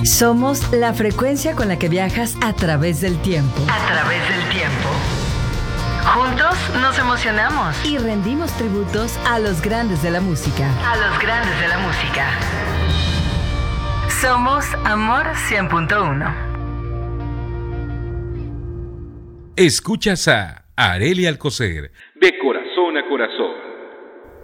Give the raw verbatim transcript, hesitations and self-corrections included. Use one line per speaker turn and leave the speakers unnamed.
Somos la frecuencia con la que viajas a través del tiempo.
A través del tiempo. Juntos nos emocionamos.
Y rendimos tributos a los grandes de la música.
A los grandes de la música. Somos Amor cien punto uno.
Escuchas a Arely Alcocer. De corazón a corazón.